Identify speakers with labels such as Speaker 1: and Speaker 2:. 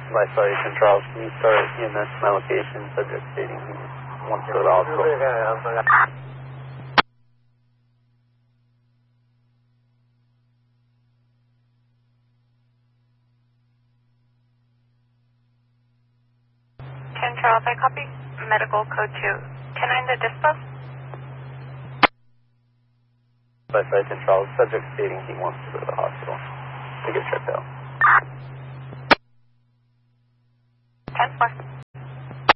Speaker 1: By Citation Charles, can you start EMS my location, subject stating he wants to go to the hospital?
Speaker 2: Charles, I copy medical code 2. Can I in the dispo?
Speaker 1: By Citation Charles, subject stating he wants to go to the hospital to get checked out.